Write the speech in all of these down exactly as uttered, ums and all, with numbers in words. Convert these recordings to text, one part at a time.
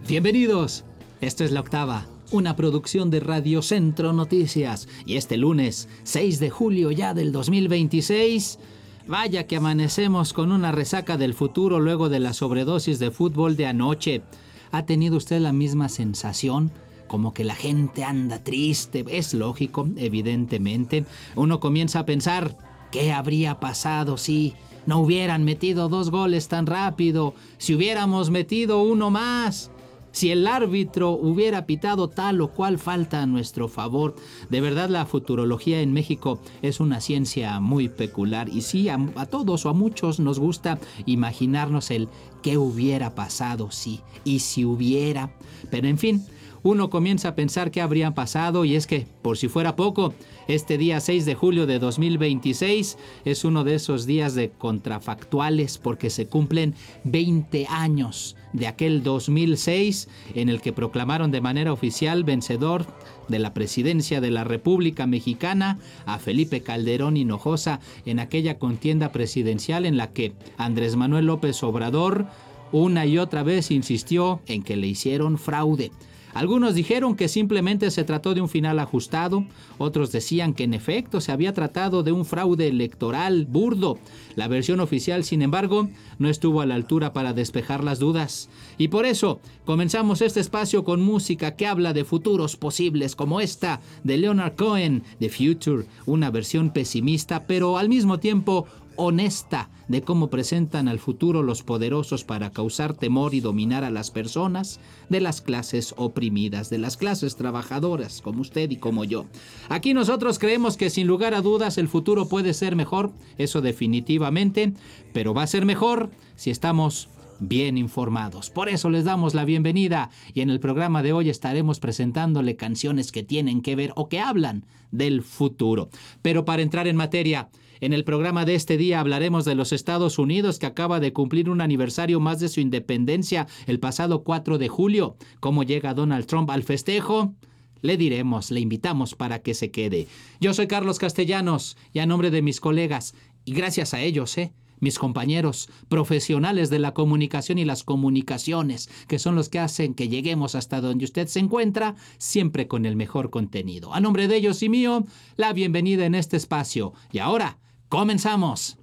Bienvenidos. Esto es La Octava, una producción de Radio Centro Noticias. Y este lunes, seis de julio ya del dos mil veintiséis, vaya que amanecemos con una resaca del futuro luego de la sobredosis de fútbol de anoche. ¿Ha tenido usted la misma sensación? Como que la gente anda triste. Es lógico, evidentemente. Uno comienza a pensar, ¿qué habría pasado si no hubieran metido dos goles tan rápido? Si hubiéramos metido uno más. Si el árbitro hubiera pitado tal o cual falta a nuestro favor. De verdad, la futurología en México es una ciencia muy peculiar. Y sí, a, a todos o a muchos nos gusta imaginarnos el qué hubiera pasado si y si hubiera. Pero en fin, uno comienza a pensar qué habría pasado, y es que, por si fuera poco, este día seis de julio de dos mil veintiséis es uno de esos días de contrafactuales porque se cumplen veinte años de aquel dos mil seis en el que proclamaron de manera oficial vencedor de la presidencia de la República Mexicana a Felipe Calderón Hinojosa en aquella contienda presidencial en la que Andrés Manuel López Obrador una y otra vez insistió en que le hicieron fraude. Algunos dijeron que simplemente se trató de un final ajustado, otros decían que en efecto se había tratado de un fraude electoral burdo. La versión oficial, sin embargo, no estuvo a la altura para despejar las dudas. Y por eso comenzamos este espacio con música que habla de futuros posibles, como esta de Leonard Cohen, The Future, una versión pesimista pero al mismo tiempo honesta de cómo presentan al futuro los poderosos para causar temor y dominar a las personas de las clases oprimidas, de las clases trabajadoras, como usted y como yo. Aquí nosotros creemos que sin lugar a dudas el futuro puede ser mejor, eso definitivamente, pero va a ser mejor si estamos bien informados. Por eso les damos la bienvenida y en el programa de hoy estaremos presentándole canciones que tienen que ver o que hablan del futuro. Pero para entrar en materia, en el programa de este día hablaremos de los Estados Unidos, que acaba de cumplir un aniversario más de su independencia el pasado cuatro de julio. ¿Cómo llega Donald Trump al festejo? Le diremos, le invitamos para que se quede. Yo soy Carlos Castellanos y a nombre de mis colegas, y gracias a ellos, ¿eh? mis compañeros profesionales de la comunicación y las comunicaciones, que son los que hacen que lleguemos hasta donde usted se encuentra, siempre con el mejor contenido. A nombre de ellos y mío, la bienvenida en este espacio. Y ahora, ¡comenzamos!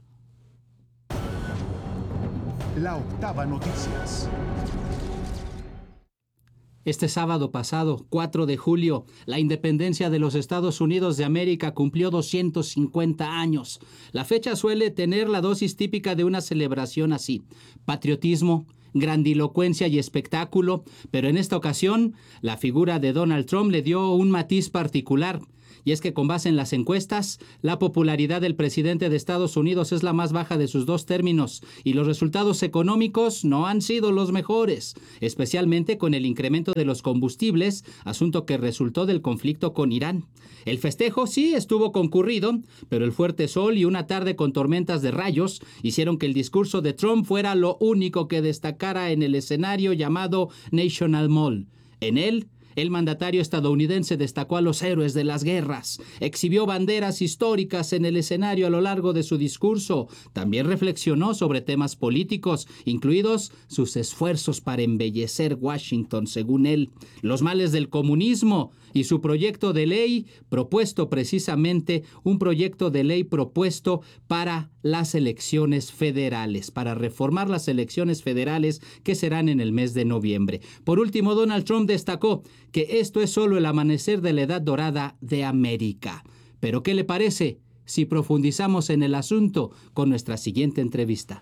La Octava Noticias. Este sábado pasado, cuatro de julio, la independencia de los Estados Unidos de América cumplió doscientos cincuenta años. La fecha suele tener la dosis típica de una celebración así: patriotismo, grandilocuencia y espectáculo, pero en esta ocasión, la figura de Donald Trump le dio un matiz particular. Y es que con base en las encuestas, la popularidad del presidente de Estados Unidos es la más baja de sus dos términos y los resultados económicos no han sido los mejores, especialmente con el incremento de los combustibles, asunto que resultó del conflicto con Irán. El festejo sí estuvo concurrido, pero el fuerte sol y una tarde con tormentas de rayos hicieron que el discurso de Trump fuera lo único que destacara en el escenario llamado National Mall. En él, el mandatario estadounidense destacó a los héroes de las guerras, exhibió banderas históricas en el escenario a lo largo de su discurso, también reflexionó sobre temas políticos, incluidos sus esfuerzos para embellecer Washington, según él, los males del comunismo y su proyecto de ley propuesto precisamente, un proyecto de ley propuesto para las elecciones federales, para reformar las elecciones federales que serán en el mes de noviembre. Por último, Donald Trump destacó que esto es solo el amanecer de la edad dorada de América. ¿Pero qué le parece si profundizamos en el asunto con nuestra siguiente entrevista?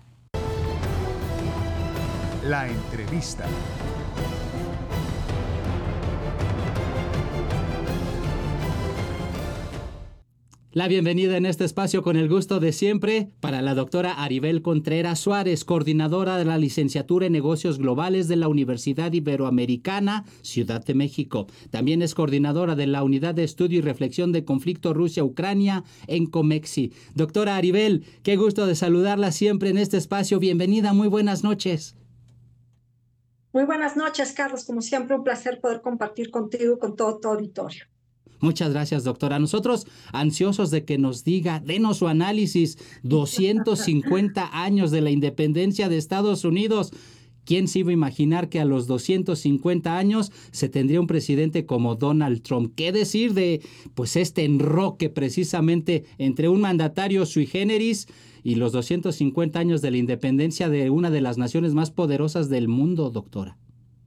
La entrevista. La bienvenida en este espacio con el gusto de siempre para la doctora Aribel Contreras Suárez, coordinadora de la licenciatura en Negocios Globales de la Universidad Iberoamericana, Ciudad de México. También es coordinadora de la Unidad de Estudio y Reflexión de Conflicto Rusia-Ucrania en Comexi. Doctora Aribel, qué gusto de saludarla siempre en este espacio. Bienvenida, muy buenas noches. Muy buenas noches, Carlos. Como siempre, un placer poder compartir contigo y con todo tu auditorio. Muchas gracias, doctora. Nosotros ansiosos de que nos diga, denos su análisis, doscientos cincuenta años de la independencia de Estados Unidos. ¿Quién se iba a imaginar que a los doscientos cincuenta años se tendría un presidente como Donald Trump? ¿Qué decir de pues este enroque precisamente entre un mandatario sui generis y los doscientos cincuenta años de la independencia de una de las naciones más poderosas del mundo, doctora?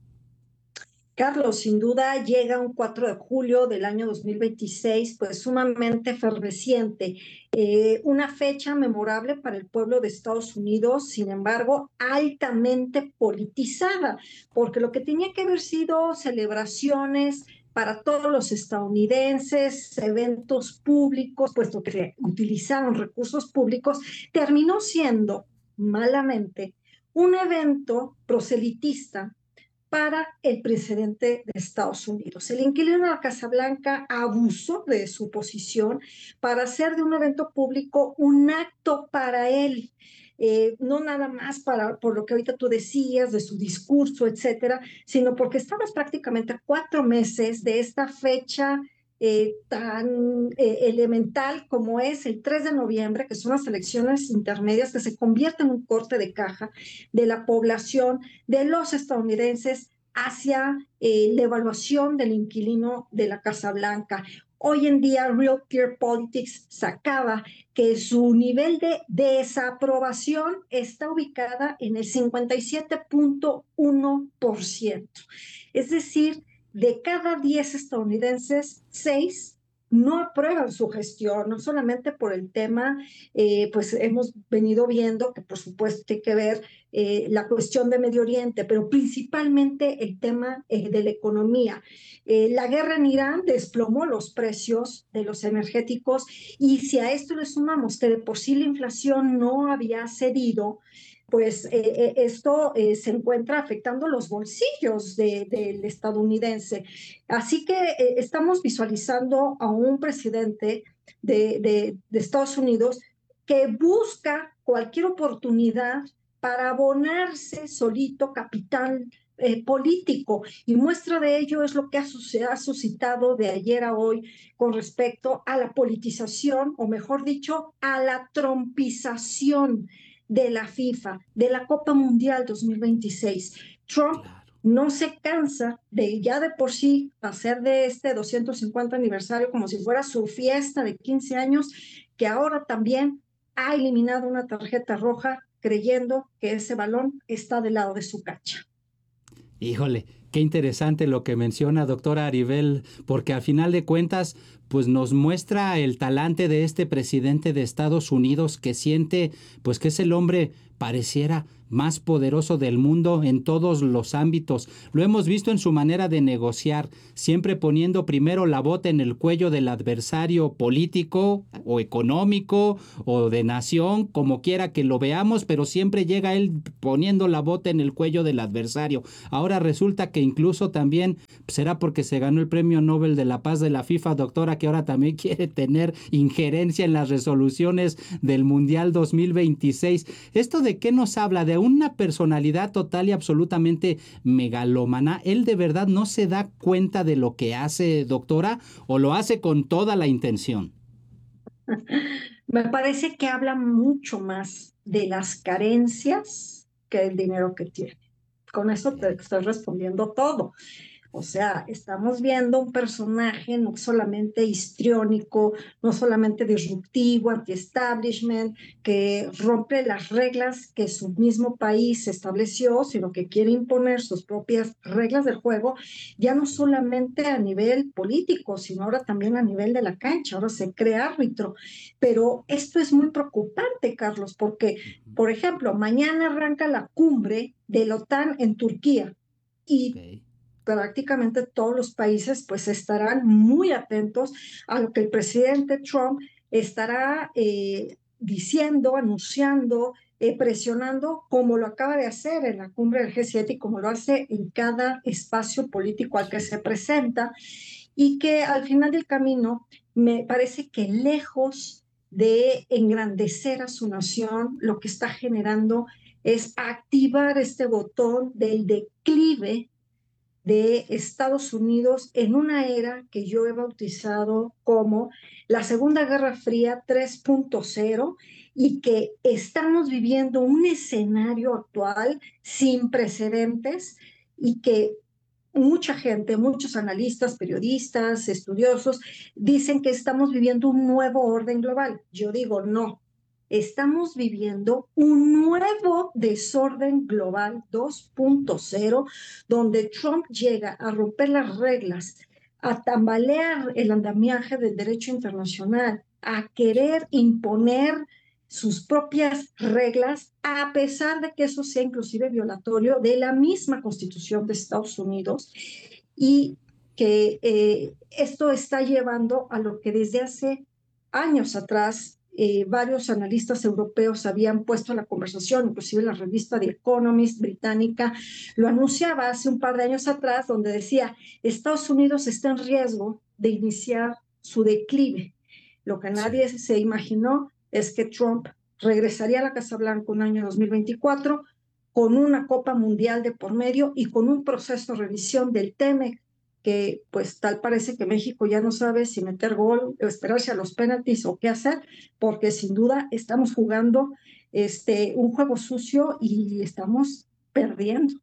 Carlos, sin duda llega un cuatro de julio del año dos mil veintiséis, pues sumamente efervesciente, eh, una fecha memorable para el pueblo de Estados Unidos, sin embargo, altamente politizada, porque lo que tenía que haber sido celebraciones para todos los estadounidenses, eventos públicos, puesto que se utilizaron recursos públicos, terminó siendo malamente un evento proselitista para el presidente de Estados Unidos. El inquilino de la Casa Blanca abusó de su posición para hacer de un evento público un acto para él. Eh, no nada más para, por lo que ahorita tú decías, de su discurso, etcétera, sino porque estamos prácticamente a cuatro meses de esta fecha eh, tan eh, elemental como es el tres de noviembre, que son las elecciones intermedias que se convierten en un corte de caja de la población de los estadounidenses hacia eh, la evaluación del inquilino de la Casa Blanca. Hoy en día, Real Clear Politics sacaba que su nivel de desaprobación está ubicada en el cincuenta y siete punto uno por ciento. Es decir, de cada diez estadounidenses, seis no aprueban su gestión, no solamente por el tema, eh, pues hemos venido viendo que por supuesto tiene que ver eh, la cuestión de Medio Oriente, pero principalmente el tema eh, de la economía. Eh, la guerra en Irán desplomó los precios de los energéticos y si a esto le sumamos que de por sí la inflación no había cedido, pues eh, esto eh, se encuentra afectando los bolsillos de, del estadounidense. Así que eh, estamos visualizando a un presidente de, de, de Estados Unidos que busca cualquier oportunidad para abonarse solito capital eh, político. Y muestra de ello es lo que ha, ha suscitado de ayer a hoy con respecto a la politización, o mejor dicho, a la trompización de la FIFA, de la Copa Mundial dos mil veintiséis. Trump no se cansa de ya de por sí hacer de este doscientos cincuenta aniversario como si fuera su fiesta de quince años, que ahora también ha eliminado una tarjeta roja creyendo que ese balón está del lado de su cancha. Híjole, qué interesante lo que menciona doctora Aribel, porque al final de cuentas, pues nos muestra el talante de este presidente de Estados Unidos que siente, pues que es el hombre, pareciera, más poderoso del mundo en todos los ámbitos. Lo hemos visto en su manera de negociar, siempre poniendo primero la bota en el cuello del adversario político o económico o de nación, como quiera que lo veamos, pero siempre llega él poniendo la bota en el cuello del adversario. Ahora resulta que incluso también, será porque se ganó el Premio Nobel de la Paz de la FIFA, doctora, que ahora también quiere tener injerencia en las resoluciones del Mundial dos mil veintiséis. ¿Esto de qué nos habla? De una personalidad total y absolutamente megalómana. ¿Él de verdad no se da cuenta de lo que hace, doctora, o lo hace con toda la intención? Me parece que habla mucho más de las carencias que del dinero que tiene. Con eso te estoy respondiendo todo. O sea, estamos viendo un personaje no solamente histriónico, no solamente disruptivo, anti-establishment, que rompe las reglas que su mismo país estableció, sino que quiere imponer sus propias reglas del juego, ya no solamente a nivel político, sino ahora también a nivel de la cancha, ahora se cree árbitro. Pero esto es muy preocupante, Carlos, porque, por ejemplo, mañana arranca la cumbre de la OTAN en Turquía y Okay. prácticamente todos los países pues estarán muy atentos a lo que el presidente Trump estará eh, diciendo, anunciando, eh, presionando, como lo acaba de hacer en la cumbre del G siete y como lo hace en cada espacio político al que Sí. se presenta, y que al final del camino me parece que lejos de engrandecer a su nación, lo que está generando es activar este botón del declive de Estados Unidos en una era que yo he bautizado como la Segunda Guerra Fría tres punto cero, y que estamos viviendo un escenario actual sin precedentes y que mucha gente, muchos analistas, periodistas, estudiosos, dicen que estamos viviendo un nuevo orden global. Yo digo, no, estamos viviendo un nuevo desorden global dos punto cero, donde Trump llega a romper las reglas, a tambalear el andamiaje del derecho internacional, a querer imponer sus propias reglas, a pesar de que eso sea inclusive violatorio de la misma Constitución de Estados Unidos, y que eh, esto está llevando a lo que desde hace años atrás eh, varios analistas europeos habían puesto a la conversación, inclusive la revista The Economist británica lo anunciaba hace un par de años atrás, donde decía, Estados Unidos está en riesgo de iniciar su declive. Lo que nadie sí. se imaginó es que Trump regresaría a la Casa Blanca un año dos mil veinticuatro con una Copa Mundial de por medio y con un proceso de revisión del TEMEC, que pues tal parece que México ya no sabe si meter gol o esperarse a los penaltis o qué hacer, porque sin duda estamos jugando este, un juego sucio y estamos perdiendo.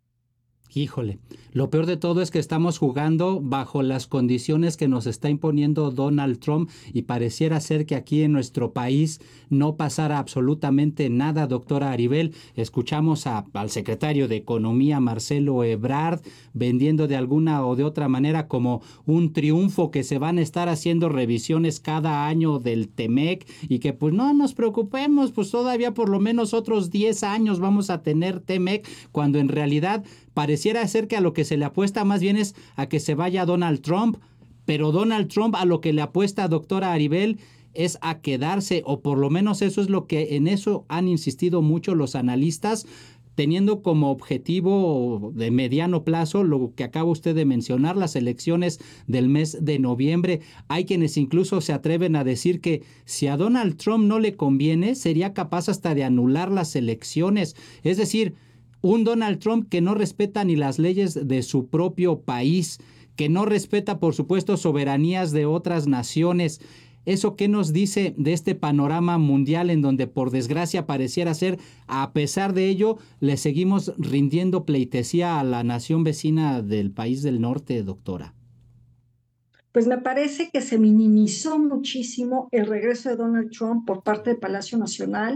Híjole, lo peor de todo es que estamos jugando bajo las condiciones que nos está imponiendo Donald Trump y pareciera ser que aquí en nuestro país no pasara absolutamente nada, doctora Aribel. Escuchamos a, al secretario de Economía, Marcelo Ebrard, vendiendo de alguna o de otra manera como un triunfo que se van a estar haciendo revisiones cada año del TEMEC y que pues no nos preocupemos, pues todavía por lo menos otros diez años vamos a tener TEMEC, cuando en realidad pareciera ser que a lo que se le apuesta más bien es a que se vaya Donald Trump, pero Donald Trump a lo que le apuesta, doctora Aribel, es a quedarse, o por lo menos eso es lo que en eso han insistido mucho los analistas, teniendo como objetivo de mediano plazo lo que acaba usted de mencionar, las elecciones del mes de noviembre. Hay quienes incluso se atreven a decir que si a Donald Trump no le conviene, sería capaz hasta de anular las elecciones. Es decir, un Donald Trump que no respeta ni las leyes de su propio país, que no respeta, por supuesto, soberanías de otras naciones. ¿Eso qué nos dice de este panorama mundial en donde, por desgracia, pareciera ser, a pesar de ello, le seguimos rindiendo pleitesía a la nación vecina del país del norte, doctora? Pues me parece que se minimizó muchísimo el regreso de Donald Trump por parte del Palacio Nacional,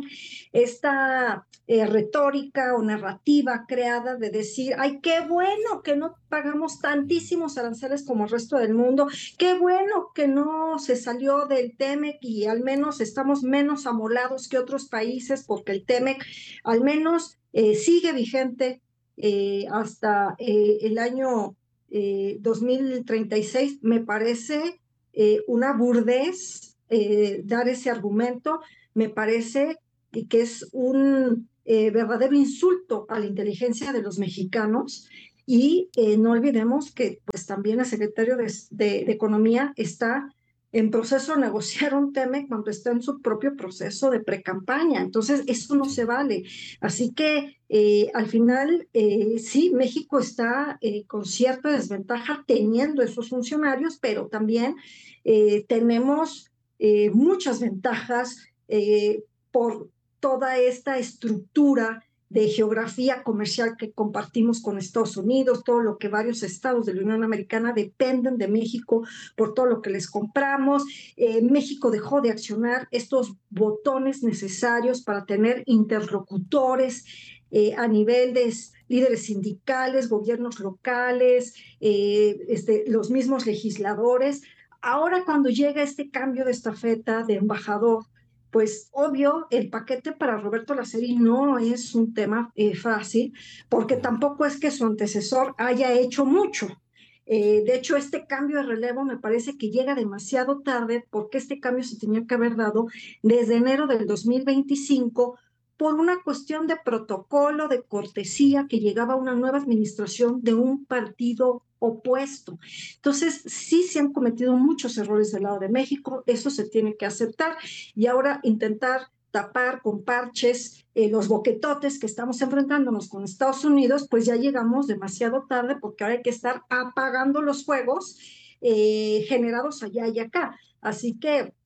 esta eh, retórica o narrativa creada de decir, ay, qué bueno que no pagamos tantísimos aranceles como el resto del mundo, qué bueno que no se salió del TEMEC y al menos estamos menos amolados que otros países porque el TEMEC al menos eh, sigue vigente eh, hasta eh, el año Eh, dos mil treinta y seis. Me parece eh, una burdez eh, dar ese argumento, me parece que es un eh, verdadero insulto a la inteligencia de los mexicanos y eh, no olvidemos que pues también el secretario de, de, de Economía está en proceso de negociar un TEMEC cuando está en su propio proceso de precampaña. Entonces, eso no se vale. Así que, eh, al final, eh, sí, México está eh, con cierta desventaja teniendo esos funcionarios, pero también eh, tenemos eh, muchas ventajas eh, por toda esta estructura de geografía comercial que compartimos con Estados Unidos, todo lo que varios estados de la Unión Americana dependen de México por todo lo que les compramos. Eh, México dejó de accionar estos botones necesarios para tener interlocutores eh, a nivel de líderes sindicales, gobiernos locales, eh, este, los mismos legisladores. Ahora cuando llega este cambio de estafeta de embajador, pues obvio, el paquete para Roberto Laceri no es un tema eh, fácil, porque tampoco es que su antecesor haya hecho mucho. Eh, de hecho, este cambio de relevo me parece que llega demasiado tarde, porque este cambio se tenía que haber dado desde enero del dos mil veinticinco por una cuestión de protocolo, de cortesía, que llegaba una nueva administración de un partido opuesto. Entonces, sí se han cometido muchos errores del lado de México, eso se tiene que aceptar, y ahora intentar tapar con parches eh, los boquetotes que estamos enfrentándonos con Estados Unidos, pues ya llegamos demasiado tarde, porque ahora hay que estar apagando los fuegos eh, generados allá y acá. Así que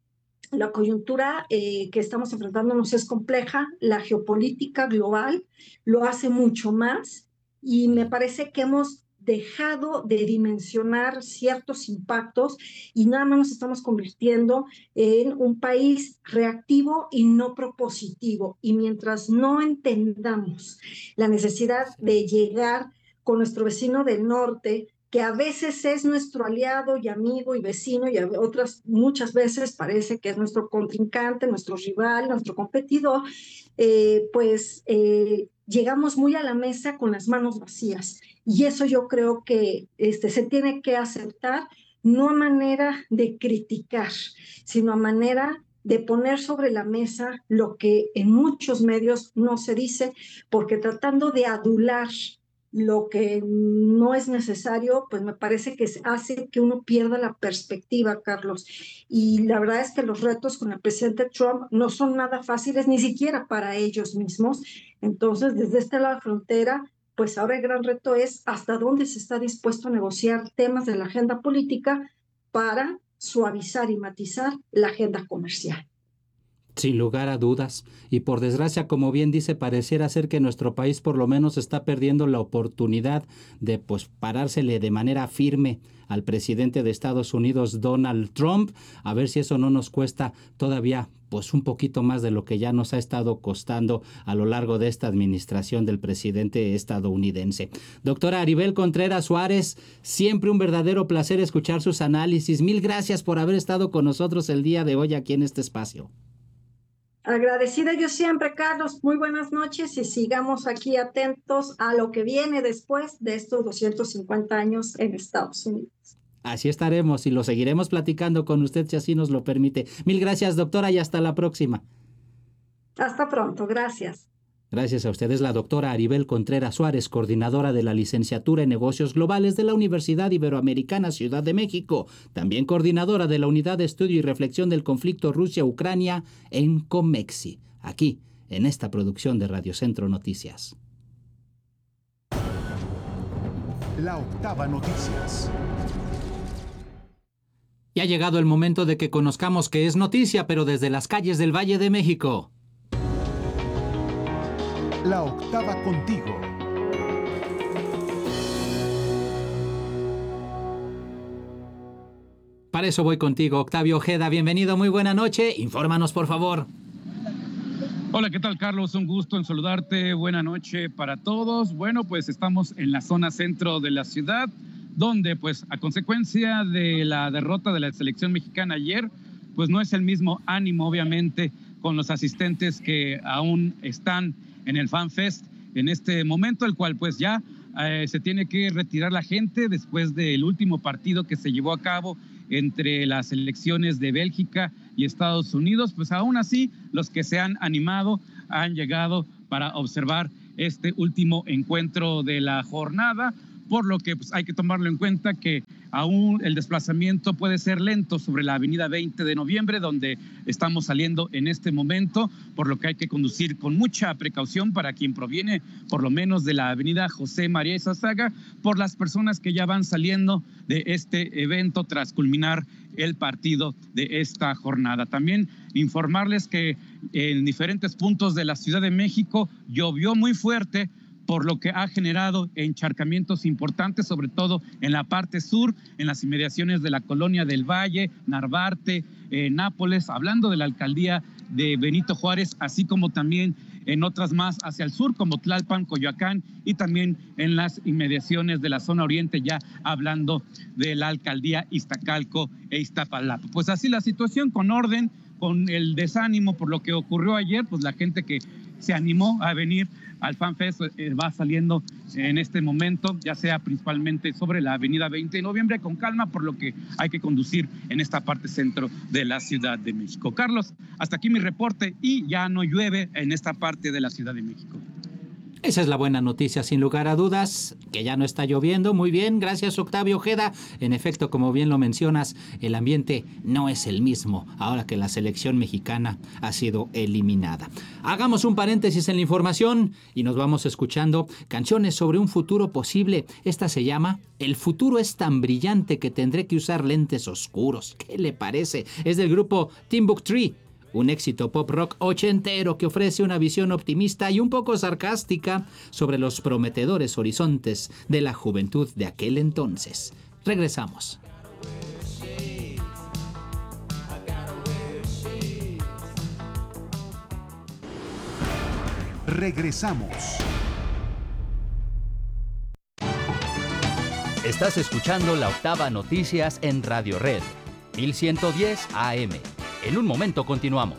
La coyuntura eh, que estamos enfrentándonos es compleja, la geopolítica global lo hace mucho más y me parece que hemos dejado de dimensionar ciertos impactos y nada más nos estamos convirtiendo en un país reactivo y no propositivo. Y mientras no entendamos la necesidad de llegar con nuestro vecino del norte, que a veces es nuestro aliado y amigo y vecino y a otras muchas veces parece que es nuestro contrincante, nuestro rival, nuestro competidor, eh, pues eh, llegamos muy a la mesa con las manos vacías. Y eso yo creo que este, se tiene que aceptar, no a manera de criticar, sino a manera de poner sobre la mesa lo que en muchos medios no se dice, porque tratando de adular lo que no es necesario, pues me parece que hace que uno pierda la perspectiva, Carlos. Y la verdad es que los retos con el presidente Trump no son nada fáciles, ni siquiera para ellos mismos. Entonces, desde este lado de la frontera, pues ahora el gran reto es hasta dónde se está dispuesto a negociar temas de la agenda política para suavizar y matizar la agenda comercial. Sin lugar a dudas. Y por desgracia, como bien dice, pareciera ser que nuestro país por lo menos está perdiendo la oportunidad de pues parársele de manera firme al presidente de Estados Unidos, Donald Trump, a ver si eso no nos cuesta todavía pues un poquito más de lo que ya nos ha estado costando a lo largo de esta administración del presidente estadounidense. Doctora Aribel Contreras Suárez, siempre un verdadero placer escuchar sus análisis. Mil gracias por haber estado con nosotros el día de hoy aquí en este espacio. Agradecida yo siempre, Carlos. Muy buenas noches y sigamos aquí atentos a lo que viene después de estos doscientos cincuenta años en Estados Unidos. Así estaremos y lo seguiremos platicando con usted si así nos lo permite. Mil gracias, doctora, y hasta la próxima. Hasta pronto, gracias. Gracias a ustedes, la doctora Aribel Contreras Suárez, coordinadora de la licenciatura en Negocios Globales de la Universidad Iberoamericana Ciudad de México, también coordinadora de la Unidad de Estudio y Reflexión del Conflicto Rusia-Ucrania en COMEXI, aquí, en esta producción de Radio Centro Noticias. La Octava Noticias. Y ha llegado el momento de que conozcamos qué es noticia, pero desde las calles del Valle de México. La Octava contigo. Para eso voy contigo, Octavio Ojeda. Bienvenido, muy buena noche. Infórmanos, por favor. Hola, ¿qué tal, Carlos? Un gusto en saludarte. Buena noche para todos. Bueno, pues estamos en la zona centro de la ciudad, donde, pues, a consecuencia de la derrota de la selección mexicana ayer, pues no es el mismo ánimo, obviamente, con los asistentes que aún están en el Fan Fest en este momento, el cual pues ya eh, se tiene que retirar la gente después del último partido que se llevó a cabo entre las selecciones de Bélgica y Estados Unidos. Pues aún así, los que se han animado han llegado para observar este último encuentro de la jornada, por lo que pues, hay que tomarlo en cuenta que aún el desplazamiento puede ser lento sobre la avenida veinte de noviembre, donde estamos saliendo en este momento, por lo que hay que conducir con mucha precaución para quien proviene por lo menos de la avenida José María Izazaga, por las personas que ya van saliendo de este evento tras culminar el partido de esta jornada. También informarles que en diferentes puntos de la Ciudad de México llovió muy fuerte, por lo que ha generado encharcamientos importantes, sobre todo en la parte sur, en las inmediaciones de la Colonia del Valle, Narvarte, eh, Nápoles, hablando de la alcaldía de Benito Juárez, así como también en otras más hacia el sur, como Tlalpan, Coyoacán, y también en las inmediaciones de la zona oriente, ya hablando de la alcaldía Iztacalco e Iztapalapa. Pues así la situación, con orden, con el desánimo por lo que ocurrió ayer, pues la gente que se animó a venir al Fan Fest eh, va saliendo en este momento, ya sea principalmente sobre la avenida veinte de noviembre, con calma, por lo que hay que conducir en esta parte centro de la Ciudad de México. Carlos, hasta aquí mi reporte, y ya no llueve en esta parte de la Ciudad de México. Esa es la buena noticia, sin lugar a dudas, que ya no está lloviendo. Muy bien, gracias Octavio Ojeda. En efecto, como bien lo mencionas, el ambiente no es el mismo ahora que la selección mexicana ha sido eliminada. Hagamos un paréntesis en la información y nos vamos escuchando canciones sobre un futuro posible. Esta se llama El futuro es tan brillante que tendré que usar lentes oscuros. ¿Qué le parece? Es del grupo Timbuktu. Un éxito pop rock ochentero que ofrece una visión optimista y un poco sarcástica sobre los prometedores horizontes de la juventud de aquel entonces. Regresamos. Regresamos. Estás escuchando La Octava Noticias en Radio Red, mil ciento diez A M. En un momento continuamos.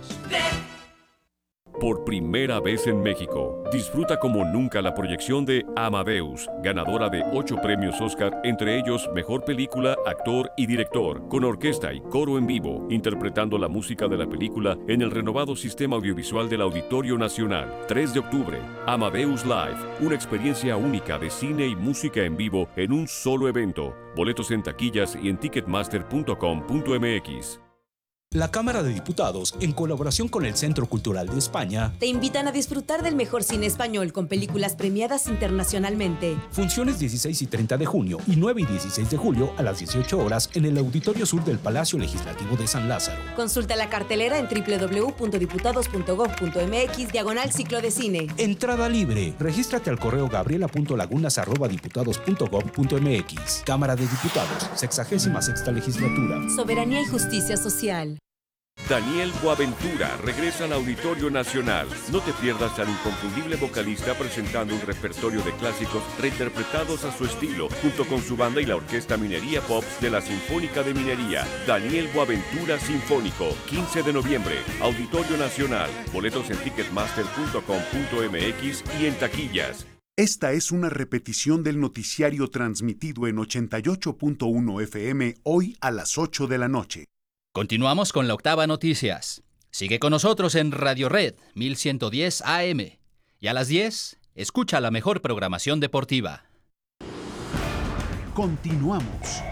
Por primera vez en México, disfruta como nunca la proyección de Amadeus, ganadora de ocho premios Oscar, entre ellos Mejor Película, Actor y Director, con orquesta y coro en vivo, interpretando la música de la película en el renovado sistema audiovisual del Auditorio Nacional. tres de octubre, Amadeus Live, una experiencia única de cine y música en vivo en un solo evento. Boletos en taquillas y en ticketmaster punto com punto m x. La Cámara de Diputados, en colaboración con el Centro Cultural de España, te invitan a disfrutar del mejor cine español con películas premiadas internacionalmente. Funciones dieciséis y treinta de junio y nueve y dieciséis de julio a las dieciocho horas en el Auditorio Sur del Palacio Legislativo de San Lázaro. Consulta la cartelera en doble u doble u doble u punto diputados punto gob punto m x diagonal ciclo de cine. Entrada libre. Regístrate al correo gabriela punto lagunas arroba diputados punto gob punto m x. Cámara de Diputados, sexagésima sexta legislatura. Soberanía y justicia social. Daniel Boaventura regresa al Auditorio Nacional. No te pierdas al inconfundible vocalista presentando un repertorio de clásicos reinterpretados a su estilo, junto con su banda y la Orquesta Minería Pops de la Sinfónica de Minería. Daniel Boaventura Sinfónico, quince de noviembre, Auditorio Nacional. Boletos en ticketmaster punto com punto m x y en taquillas. Esta es una repetición del noticiario transmitido en ochenta y ocho punto uno F M hoy a las ocho de la noche. Continuamos con La Octava Noticias. Sigue con nosotros en Radio Red, mil ciento diez A M. Y a las diez, escucha la mejor programación deportiva. Continuamos.